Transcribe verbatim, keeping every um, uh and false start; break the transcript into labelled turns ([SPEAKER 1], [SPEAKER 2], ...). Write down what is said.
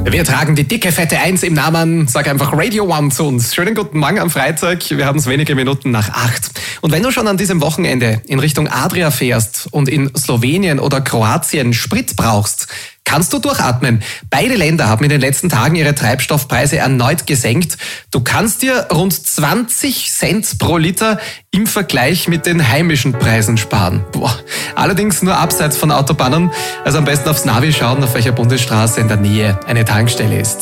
[SPEAKER 1] Wir tragen die dicke, fette Eins im Namen. Sag einfach Radio One zu uns. Schönen guten Morgen am Freitag. Wir haben es wenige Minuten nach acht. Und wenn du schon an diesem Wochenende in Richtung Adria fährst und in Slowenien oder Kroatien Sprit brauchst, kannst du durchatmen. Beide Länder haben in den letzten Tagen ihre Treibstoffpreise erneut gesenkt. Du kannst dir rund zwanzig Cent pro Liter im Vergleich mit den heimischen Preisen sparen. Boah. Allerdings nur abseits von Autobahnen. Also am besten aufs Navi schauen, auf welcher Bundesstraße in der Nähe eine Tankstelle ist.